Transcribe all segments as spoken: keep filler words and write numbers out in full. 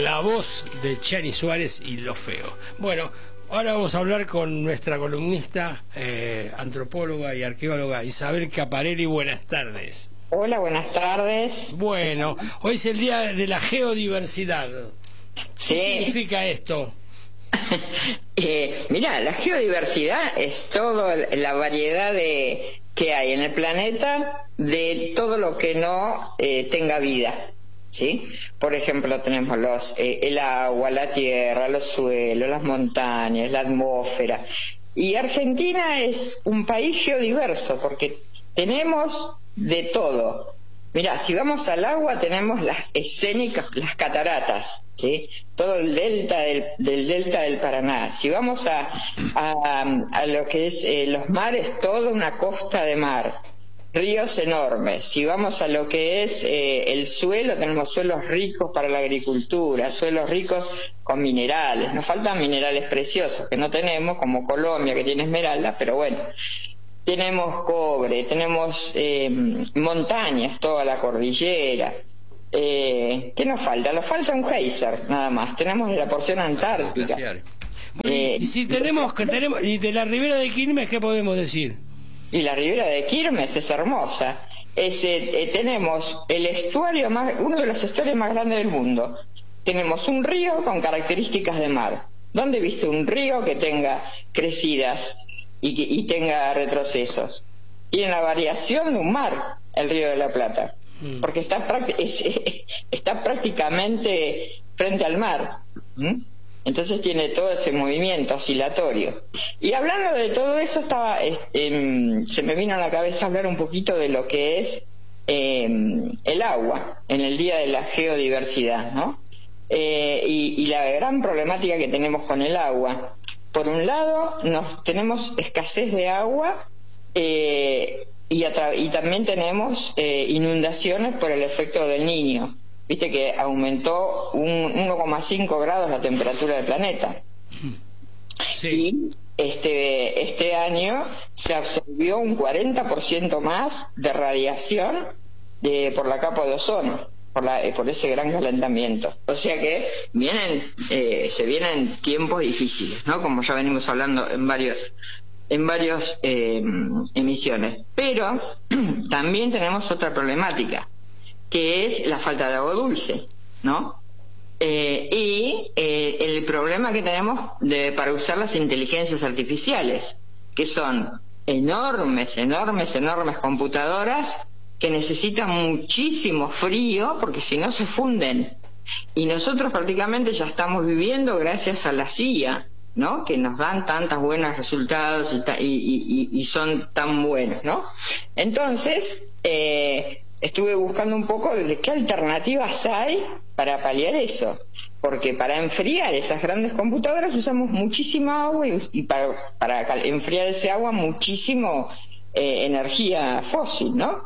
la voz de Chani Suárez y Lo Feo. Bueno, ahora vamos a hablar con nuestra columnista, eh, antropóloga y arqueóloga Isabel Caparelli. Buenas tardes. Hola, buenas tardes. Bueno, hoy es el día de la geodiversidad. Sí. ¿Qué significa esto? eh, Mira, la geodiversidad es toda la variedad de que hay en el planeta de todo lo que no eh, tenga vida, ¿sí? Por ejemplo, tenemos los eh, el agua, la tierra, los suelos, las montañas, la atmósfera. Y Argentina es un país geodiverso porque tenemos de todo. Mirá, si vamos al agua tenemos las escénicas, las cataratas, ¿sí? Todo el delta del, del delta del Paraná. Si vamos a, a, a lo que es eh, los mares, toda una costa de mar, ríos enormes. Si vamos a lo que es eh, el suelo, tenemos suelos ricos para la agricultura, suelos ricos con minerales. Nos faltan minerales preciosos que no tenemos, como Colombia que tiene esmeralda, pero bueno. Tenemos cobre, tenemos eh, montañas, toda la cordillera. Eh, ¿Qué nos falta? Nos falta un geyser, nada más. Tenemos la porción antártica. Eh, y si tenemos que tenemos y de la ribera de Quilmes, ¿qué podemos decir? Y la ribera de Quilmes es hermosa. Es, eh, tenemos el estuario más, uno de los estuarios más grandes del mundo. Tenemos un río con características de mar. ¿Dónde viste un río que tenga crecidas y, que, y tenga retrocesos? Tiene la variación de un mar, el Río de la Plata, porque está, es, está prácticamente frente al mar. ¿Mm? Entonces tiene todo ese movimiento oscilatorio. Y hablando de todo eso, estaba eh, eh, se me vino a la cabeza hablar un poquito de lo que es eh, el agua en el Día de la Geodiversidad, ¿no? Eh, y, y la gran problemática que tenemos con el agua. Por un lado, nos tenemos escasez de agua eh, y, y también tenemos eh, inundaciones por el efecto del Niño. Viste que aumentó un uno coma cinco grados la temperatura del planeta. Sí. Y este, este año se absorbió un cuarenta por ciento más de radiación de, por la capa de ozono, por, la, por ese gran calentamiento. O sea que vienen, eh, se vienen tiempos difíciles, ¿no? Como ya venimos hablando en varios en varios eh, emisiones. Pero también tenemos otra problemática, que es la falta de agua dulce, ¿no? Eh, y eh, el problema que tenemos de, para usar las inteligencias artificiales, que son enormes, enormes, enormes computadoras que necesitan muchísimo frío porque si no se funden. Y nosotros prácticamente ya estamos viviendo gracias a la C I A, ¿no? Que nos dan tantos buenos resultados y, y, y, y son tan buenos, ¿no? Entonces, eh, estuve buscando un poco de qué alternativas hay para paliar eso, porque para enfriar esas grandes computadoras usamos muchísima agua y, y para, para enfriar ese agua muchísimo eh, energía fósil, ¿no?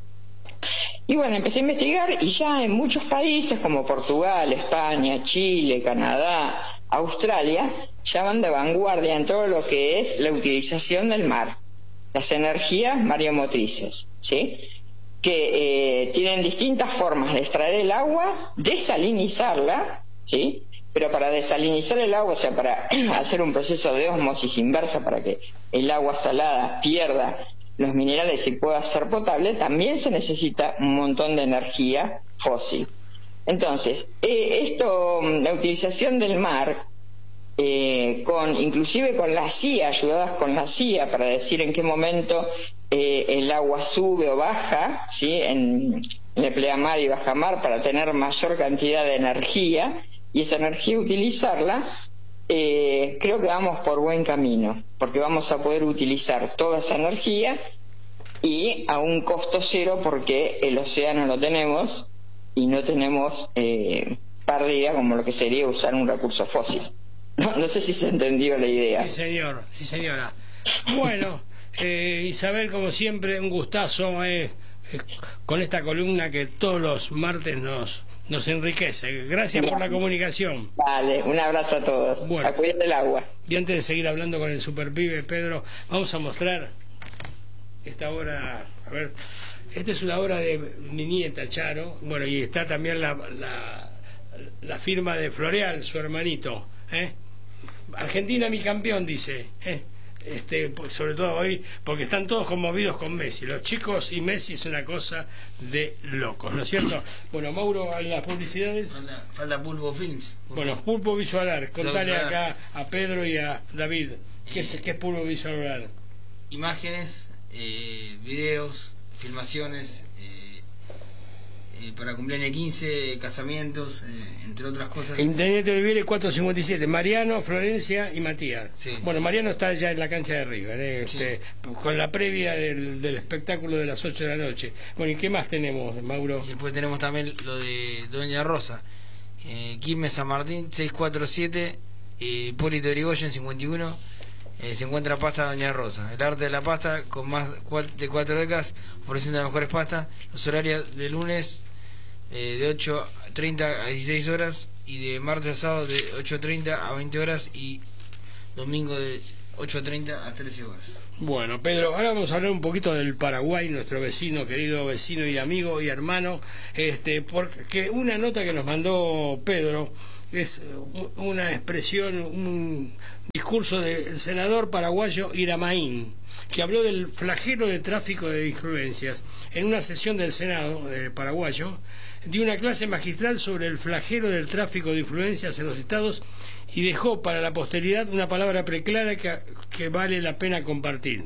Y bueno, empecé a investigar y ya en muchos países como Portugal, España, Chile, Canadá, Australia, ya van de vanguardia en todo lo que es la utilización del mar, las energías mareomotrices, ¿sí? Que eh, tienen distintas formas de extraer el agua, desalinizarla, ¿sí? Pero para desalinizar el agua, o sea, para hacer un proceso de ósmosis inversa para que el agua salada pierda los minerales y pueda ser potable, también se necesita un montón de energía fósil. Entonces, eh, esto, la utilización del mar, eh, con inclusive con la C I A, ayudadas con la C I A para decir en qué momento eh, el agua sube o baja, ¿sí? en, en el pleamar y bajamar, para tener mayor cantidad de energía, y esa energía utilizarla, eh, creo que vamos por buen camino, porque vamos a poder utilizar toda esa energía y a un costo cero, porque el océano lo tenemos y no tenemos eh, pérdida como lo que sería usar un recurso fósil. No, no sé si se entendió la idea. Sí, señor, sí, señora. Bueno, eh, Isabel, como siempre, un gustazo eh, eh, con esta columna que todos los martes nos, nos enriquece. Gracias por la comunicación. Vale, un abrazo a todos. Bueno, a cuidar del agua. Y antes de seguir hablando con el superpibe, Pedro, vamos a mostrar esta obra. A ver, esta es una obra de mi nieta, Charo. Bueno, y está también la... la la firma de Floreal, su hermanito. ¿eh? Argentina mi campeón, dice. ¿eh? Este, sobre todo hoy, porque están todos conmovidos con Messi. Los chicos y Messi es una cosa de locos, ¿no es cierto? Bueno, Mauro, en las publicidades. Falta, falta Pulpo Films. Pulpo. Bueno, Pulpo Visualar. Contale acá a Pedro y a David. ¿Qué es, qué es Pulpo Visualar? Imágenes, eh, videos, filmaciones. Eh, eh, para cumpleaños quince, casamientos, eh, entre otras cosas. Intendente Olivieri cuatrocientos cincuenta y siete, Mariano, Florencia y Matías. Sí. Bueno, Mariano está ya en la cancha de River, ¿eh? este, sí. con la previa del, del espectáculo de las ocho de la noche. Bueno, ¿y qué más tenemos, Mauro? Y después tenemos también lo de Doña Rosa, eh, Quilmes San Martín, seiscientos cuarenta y siete, eh, Hipólito Yrigoyen, cincuenta y uno. Eh, se encuentra pasta Doña Rosa, el arte de la pasta con más de cuatro décadas, ofreciendo las mejores pastas. Los horarios de lunes eh, de ocho treinta a dieciséis horas, y de martes a sábado de ocho treinta a veinte horas, y domingo de ocho treinta a trece horas. Bueno, Pedro, ahora vamos a hablar un poquito del Paraguay, nuestro vecino, querido vecino y amigo y hermano, este, porque una nota que nos mandó Pedro es una expresión, un discurso del senador paraguayo Iramaín, que habló del flagelo de tráfico de influencias en una sesión del Senado de paraguayo, dio una clase magistral sobre el flagelo del tráfico de influencias en los estados y dejó para la posteridad una palabra preclara que, que vale la pena compartir.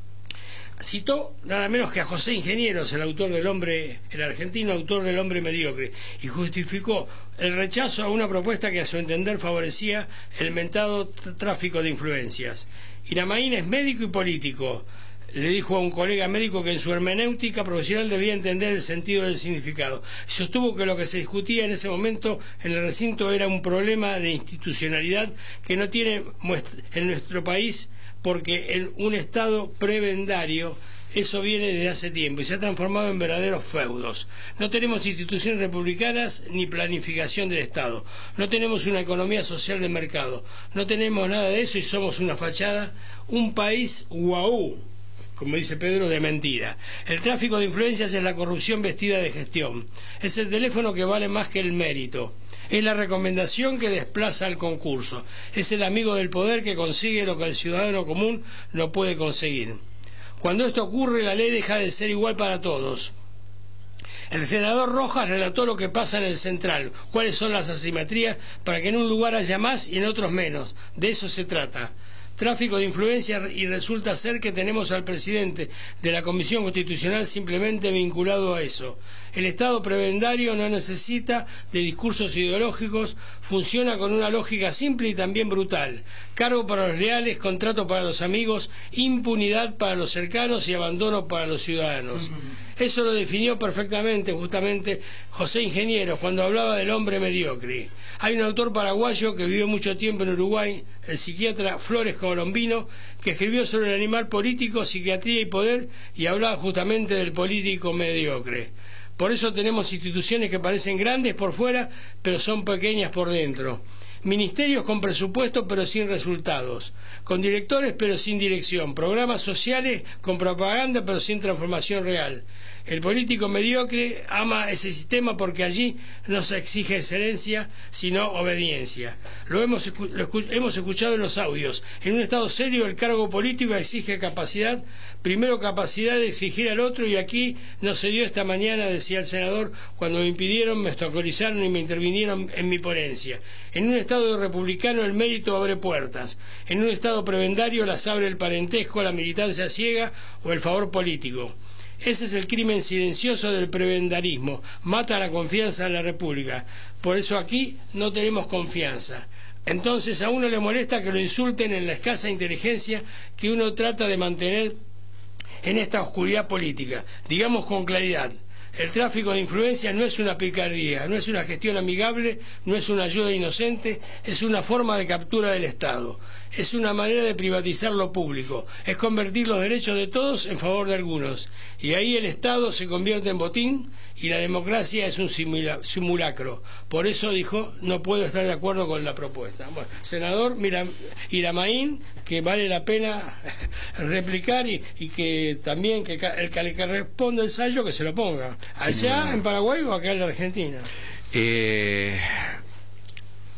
Citó nada menos que a José Ingenieros, el autor del hombre, el argentino autor del Hombre Mediocre, y justificó el rechazo a una propuesta que a su entender favorecía el mentado tráfico de influencias. Iramaín es médico y político. Le dijo a un colega médico que en su hermenéutica profesional debía entender el sentido del significado. Sostuvo que lo que se discutía en ese momento en el recinto era un problema de institucionalidad que no tiene en nuestro país, porque en un Estado prebendario eso viene desde hace tiempo y se ha transformado en verdaderos feudos. No tenemos instituciones republicanas ni planificación del Estado. No tenemos una economía social de mercado. No tenemos nada de eso y somos una fachada, un país guau, como dice Pedro, de mentira. El tráfico de influencias es la corrupción vestida de gestión. Es el teléfono que vale más que el mérito. Es la recomendación que desplaza al concurso. Es el amigo del poder que consigue lo que el ciudadano común no puede conseguir. Cuando esto ocurre, la ley deja de ser igual para todos. El senador Rojas relató lo que pasa en el Central, cuáles son las asimetrías para que en un lugar haya más y en otros menos. De eso se trata. Tráfico de influencia, y resulta ser que tenemos al presidente de la Comisión Constitucional simplemente vinculado a eso. El Estado prebendario no necesita de discursos ideológicos, funciona con una lógica simple y también brutal. Cargo para los leales, contrato para los amigos, impunidad para los cercanos y abandono para los ciudadanos. Eso lo definió perfectamente justamente José Ingenieros cuando hablaba del hombre mediocre. Hay un autor paraguayo que vivió mucho tiempo en Uruguay, el psiquiatra Flores Colombino, que escribió sobre el animal político, psiquiatría y poder, y hablaba justamente del político mediocre. Por eso tenemos instituciones que parecen grandes por fuera, pero son pequeñas por dentro. Ministerios con presupuesto pero sin resultados, con directores pero sin dirección, programas sociales con propaganda pero sin transformación real. El político mediocre ama ese sistema porque allí no se exige excelencia sino obediencia. Lo hemos, lo escu hemos escuchado en los audios. En un Estado serio el cargo político exige capacidad, primero capacidad de exigir al otro, y aquí no se dio esta mañana, decía el senador, cuando me impidieron, me obstaculizaron y me intervinieron en mi ponencia. En un Estado republicano el mérito abre puertas. En un Estado prebendario las abre el parentesco, la militancia ciega o el favor político. Ese es el crimen silencioso del prebendarismo. Mata la confianza en la República. Por eso aquí no tenemos confianza. Entonces a uno le molesta que lo insulten en la escasa inteligencia que uno trata de mantener en esta oscuridad política. Digamos con claridad, el tráfico de influencias no es una picardía, no es una gestión amigable, no es una ayuda inocente, es una forma de captura del Estado. Es una manera de privatizar lo público, es convertir los derechos de todos en favor de algunos. Y ahí el Estado se convierte en botín y la democracia es un simulacro. Por eso dijo, no puedo estar de acuerdo con la propuesta. Bueno, senador Mira, Iramaín, que vale la pena replicar y, y que también que el que, que responda el ensayo que se lo ponga. ¿Allá en Paraguay o acá en la Argentina? Eh...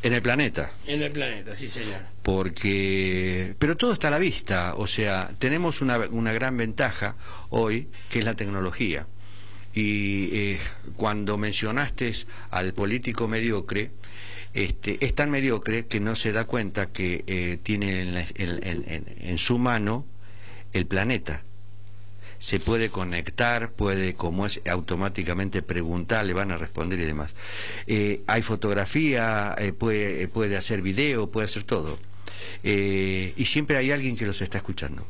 En el planeta. En el planeta, sí señor. Porque, pero todo está a la vista, o sea, tenemos una, una gran ventaja hoy, que es la tecnología. Y eh, cuando mencionaste al político mediocre, este, es tan mediocre que no se da cuenta que eh, tiene en, la, en, en, en su mano el planeta. Se puede conectar, puede, como es, automáticamente preguntar, le van a responder y demás. Eh, hay fotografía, eh, puede, puede hacer video, puede hacer todo. Eh, y siempre hay alguien que los está escuchando.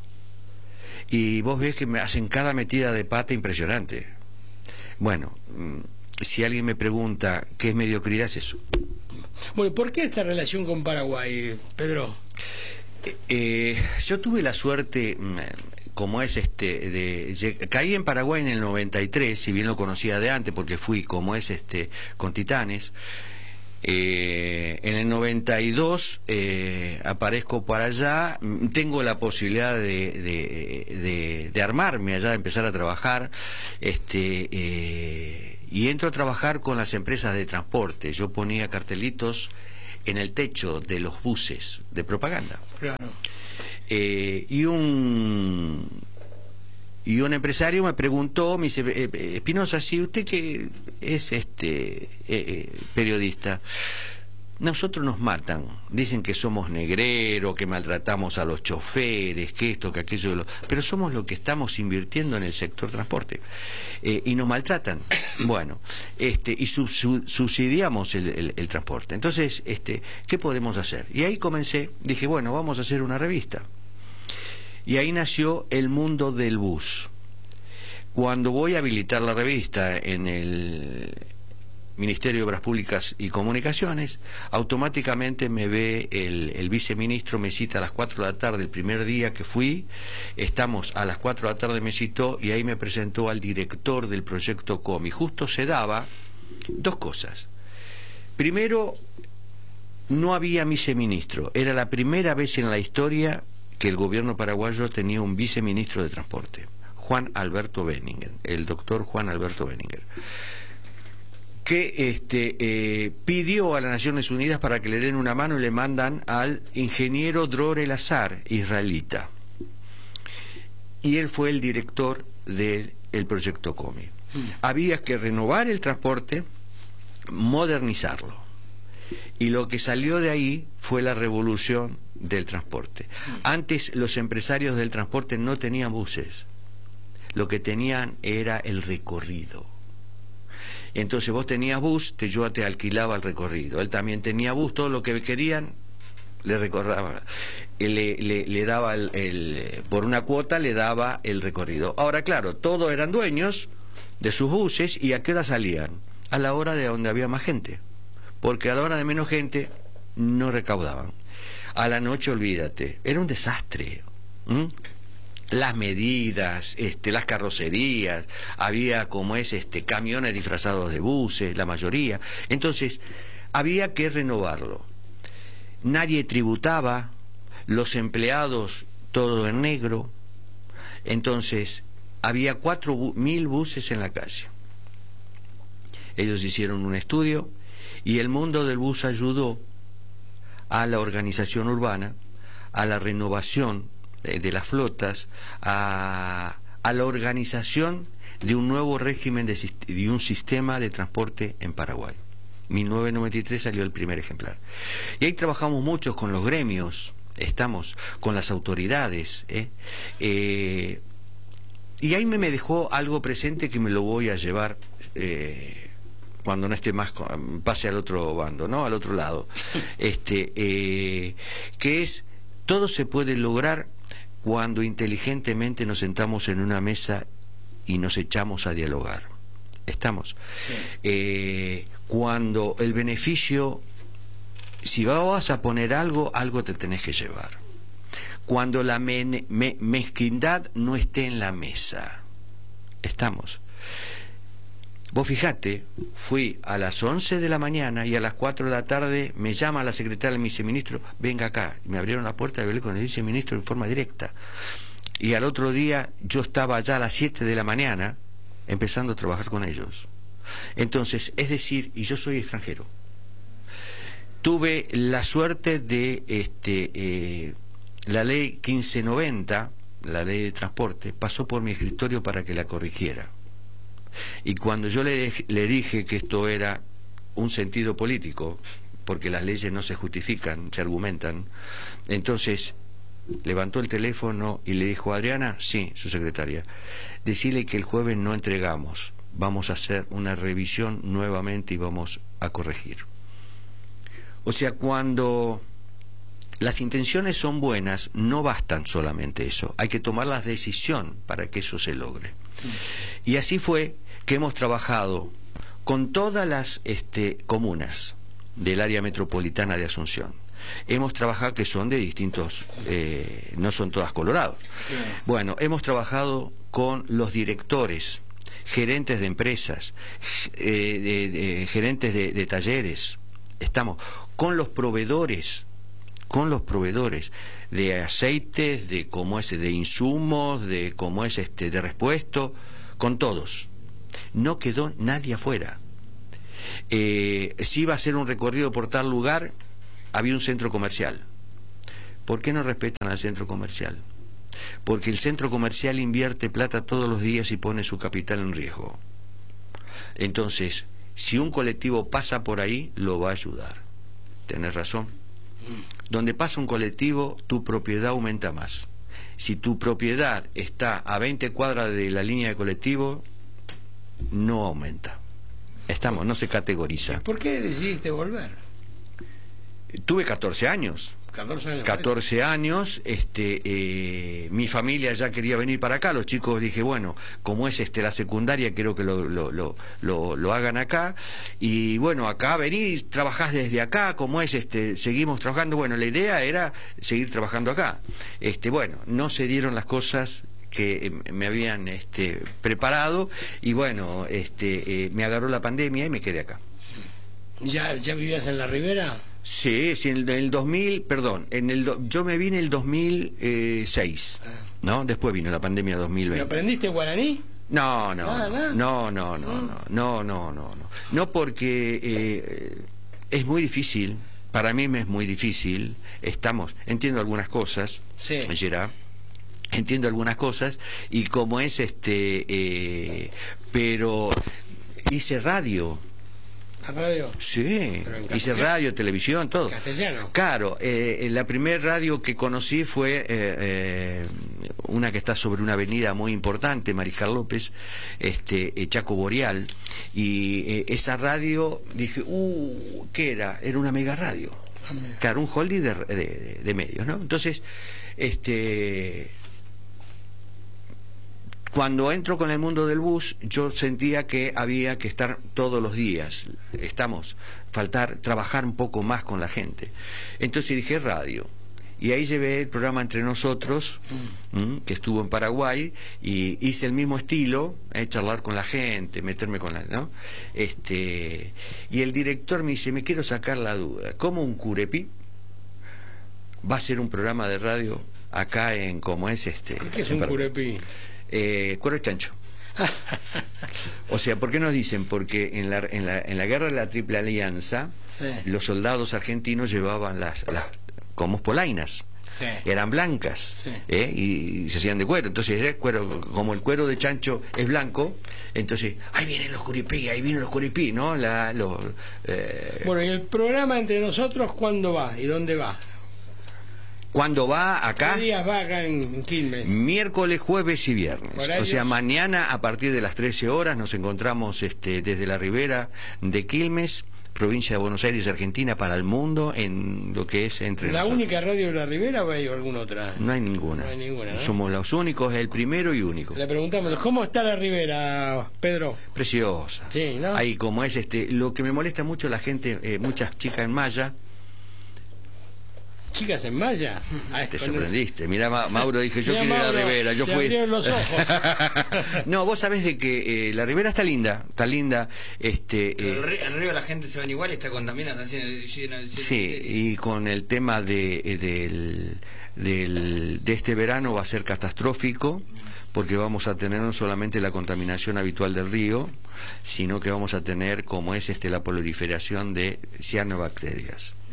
Y vos ves que me hacen cada metida de pata impresionante. Bueno, si alguien me pregunta qué es mediocridad, es eso. Bueno, ¿por qué esta relación con Paraguay, Pedro? Eh, eh, yo tuve la suerte... como es este de caí en Paraguay en el noventa y tres, si bien lo conocía de antes porque fui como es este con Titanes. Eh, en el noventa y dos eh, aparezco para allá, tengo la posibilidad de, de, de, de armarme allá, de empezar a trabajar, este eh, y entro a trabajar con las empresas de transporte. Yo ponía cartelitos en el techo de los buses de propaganda. Claro. Eh, y un y un empresario me preguntó, me dice, Espinosa, si usted que es este eh, eh, periodista, nosotros nos matan, dicen que somos negreros, que maltratamos a los choferes, que esto, que aquello, lo... pero somos los que estamos invirtiendo en el sector transporte, eh, y nos maltratan. Bueno, este y sub, sub, subsidiamos el, el, el transporte. Entonces, este, ¿qué podemos hacer? Y ahí comencé, dije, bueno, vamos a hacer una revista. Y ahí nació El Mundo del Bus. Cuando voy a habilitar la revista en el Ministerio de Obras Públicas y Comunicaciones, automáticamente me ve el, el viceministro, me cita a las cuatro de la tarde, el primer día que fui, estamos a las cuatro de la tarde, me citó y ahí me presentó al director del proyecto COMI. Justo se daba dos cosas. Primero, no había viceministro, era la primera vez en la historia que el gobierno paraguayo tenía un viceministro de transporte, Juan Alberto Benninger, el doctor Juan Alberto Benninger, que este, eh, pidió a las Naciones Unidas para que le den una mano y le mandan al ingeniero Dror El Azhar, israelita. Y él fue el director del proyecto COMI. Mm. Había que renovar el transporte, modernizarlo. Y lo que salió de ahí fue la revolución del transporte. Antes los empresarios del transporte no tenían buses, lo que tenían era el recorrido. Entonces vos tenías bus, te, yo te alquilaba el recorrido, él también tenía bus, todo lo que querían le recordaba, le, le, le daba el, el, por una cuota le daba el recorrido. Ahora claro, todos eran dueños de sus buses. ¿Y a qué hora salían? A la hora de donde había más gente, porque a la hora de menos gente no recaudaban. A la noche, olvídate, era un desastre. ¿Mm? Las medidas, este, las carrocerías, había como es este camiones disfrazados de buses, la mayoría. Entonces, había que renovarlo. Nadie tributaba, los empleados todo en negro. Entonces, había cuatro mil buses en la calle. Ellos hicieron un estudio y el mundo del bus ayudó a la organización urbana, a la renovación de, de las flotas, a, a la organización de un nuevo régimen de, de un sistema de transporte en Paraguay. mil novecientos noventa y tres salió el primer ejemplar. Y ahí trabajamos mucho con los gremios, estamos con las autoridades, ¿eh? Eh, y ahí me, me dejó algo presente que me lo voy a llevar eh, cuando no esté más, pase al otro bando, ¿no? Al otro lado. Este, eh, que es, todo se puede lograr cuando inteligentemente nos sentamos en una mesa y nos echamos a dialogar. ¿Estamos? Sí. Eh, cuando el beneficio, si vas a poner algo, algo te tenés que llevar. Cuando la me, me, mezquindad no esté en la mesa. ¿Estamos? Vos fijate, fui a las once de la mañana y a las cuatro de la tarde me llama la secretaria del viceministro, venga acá. Y me abrieron la puerta y hablé con el viceministro en forma directa. Y al otro día yo estaba allá a las siete de la mañana empezando a trabajar con ellos. Entonces, es decir, y yo soy extranjero, tuve la suerte de este eh, la ley quince noventa, la ley de transporte, pasó por mi escritorio para que la corrigiera. Y cuando yo le, le dije que esto era un sentido político, porque las leyes no se justifican, se argumentan, entonces levantó el teléfono y le dijo: Adriana, sí, su secretaria, decile que el jueves no entregamos, vamos a hacer una revisión nuevamente y vamos a corregir. O sea, cuando las intenciones son buenas, no bastan solamente eso, hay que tomar la decisión para que eso se logre. Y así fue que hemos trabajado con todas las este, comunas del área metropolitana de Asunción. Hemos trabajado, que son de distintos, eh, no son todas Colorados. Bueno, hemos trabajado con los directores, gerentes de empresas, eh, de, de, gerentes de, de talleres, estamos con los proveedores, con los proveedores de aceites, de cómo es, de insumos, de cómo es este, de repuesto, con todos. No quedó nadie afuera. Eh, si iba a hacer un recorrido por tal lugar, había un centro comercial. ¿Por qué no respetan al centro comercial? Porque el centro comercial invierte plata todos los días y pone su capital en riesgo. Entonces, si un colectivo pasa por ahí, lo va a ayudar. Tenés razón. Donde pasa un colectivo, tu propiedad aumenta más. Si tu propiedad está a veinte cuadras de la línea de colectivo, no aumenta. Estamos, no se categoriza. ¿Por qué decidiste volver? Tuve catorce años. catorce años. catorce años, este, eh, mi familia ya quería venir para acá, los chicos dije, bueno, como es este la secundaria, quiero que lo, lo, lo, lo, lo hagan acá, y bueno, acá venís, trabajás desde acá, como es este, seguimos trabajando, bueno, la idea era seguir trabajando acá. Este, bueno, no se dieron las cosas que me habían este, preparado, y bueno, este, eh, me agarró la pandemia y me quedé acá. ¿Ya, ya vivías en la Ribera? Sí, sí, en el dos mil, perdón, en el do, yo me vine el dos mil seis, ¿no? Después vino la pandemia dos mil veinte. ¿Pero aprendiste guaraní? No, no, Ah, no, no, no, no, no, no, no, no, no, no, porque eh, es muy difícil, para mí me es muy difícil, estamos, entiendo algunas cosas, sí. Gerard, entiendo algunas cosas, y como es este, eh, pero hice radio. ¿Radio? Sí, hice radio, televisión, todo. ¿Castellano? Claro, eh, la primer radio que conocí fue eh, eh, una que está sobre una avenida muy importante, Mariscal López, este, eh, Chaco Boreal, y eh, esa radio, dije, uh, ¿qué era? Era una mega radio. Ah, claro, un holding de, de, de medios, ¿no? Entonces, este... cuando entro con el mundo del bus, yo sentía que había que estar todos los días, estamos, faltar, trabajar un poco más con la gente. Entonces dije radio, y ahí llevé el programa Entre Nosotros, mm. ¿m? que estuvo en Paraguay, y hice el mismo estilo, eh, charlar con la gente, meterme con la... ¿no? Este, y el director me dice, me quiero sacar la duda, ¿cómo un curepí va a hacer un programa de radio acá en, como es este... ¿Qué es un curepí? Eh, cuero chancho. O sea, ¿por qué nos dicen? Porque en la, en la, en la guerra de la Triple Alianza, sí. los soldados argentinos llevaban las, las como polainas, sí. eran blancas, sí. ¿eh? y, y se hacían de cuero. Entonces, ¿eh? cuero, como el cuero de chancho es blanco, entonces, ahí vienen los curipí, ahí vienen los curipí, ¿no? La, los, eh... Bueno, ¿y el programa Entre Nosotros cuándo va y dónde va? ¿Cuándo va acá? ¿Qué días va acá en Quilmes? Miércoles, jueves y viernes. ¿Horarios? O sea, mañana a partir de las trece horas nos encontramos este, desde la Ribera de Quilmes, provincia de Buenos Aires, Argentina, para el mundo, en lo que es Entre ¿La Nosotros. única radio de la Ribera o hay alguna otra? No hay ninguna. No hay ninguna, ¿no? Somos los únicos, el primero y único. Le preguntamos, ¿cómo está la Ribera, Pedro? Preciosa. Sí, ¿no? Ahí como es este, lo que me molesta mucho la gente, eh, muchas chicas en malla. Chicas en malla. Ah, te sorprendiste. El... Mirá, Mauro dije, yo quiero ir a la Ribera. Yo se fui. abrieron los ojos. No, vos sabés de que eh, la Ribera está linda, está linda. Este, Pero eh... el, río, el río la gente se va igual y está contaminada. Está lleno, lleno, sí, y con el tema de, eh, del, del, de este verano va a ser catastrófico, porque vamos a tener no solamente la contaminación habitual del río, sino que vamos a tener, como es este la proliferación de cianobacterias.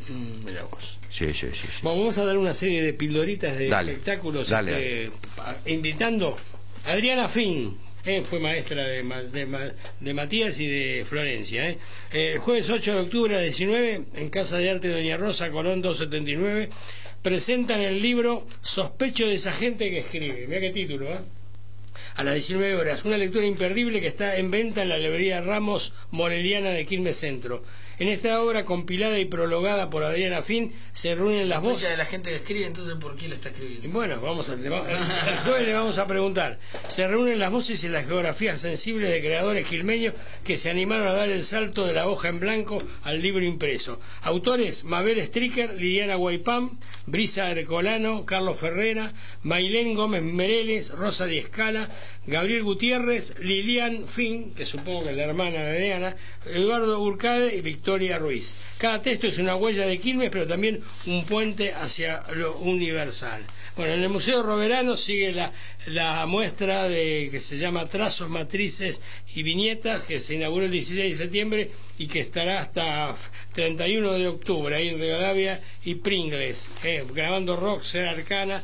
Mm, mirá vos. Sí, sí, sí, sí. Bueno, vamos a dar una serie de pildoritas de Dale, espectáculos, dale, este, pa- invitando a Adriana Fin. Eh, fue maestra de, Ma- de, Ma- de Matías y de Florencia. Eh. Eh, el jueves ocho de octubre a las diecinueve, en Casa de Arte Doña Rosa, Colón doscientos setenta y nueve, presentan el libro Sospecho de esa gente que escribe. Mira qué título, ¿eh? A las diecinueve horas, una lectura imperdible que está en venta en la librería Ramos Moreliana de Quilmes Centro. En esta obra compilada y prologada por Adriana Fin se reúnen las voces de la gente que escribe, entonces ¿por qué la está escribiendo? Bueno, vamos a, le va- el, el jueves le vamos a preguntar. Se reúnen las voces y las geografías sensibles de creadores quilmeños que se animaron a dar el salto de la hoja en blanco al libro impreso. Autores: Mabel Stricker, Liliana Guaypam, Brisa Ercolano, Carlos Ferrera, Mailén Gómez Mereles, Rosa Di Escala, Gabriel Gutiérrez, Lilian Fin, que supongo que es la hermana de Adriana, Eduardo Urcade y Victoria Ruiz. Cada texto es una huella de Quilmes, pero también un puente hacia lo universal. Bueno, en el Museo Roverano sigue la, la muestra de que se llama Trazos, Matrices y Viñetas, que se inauguró el dieciséis de septiembre y que estará hasta treinta y uno de octubre, ahí en Rivadavia y Pringles, eh, grabando rock, ser arcana.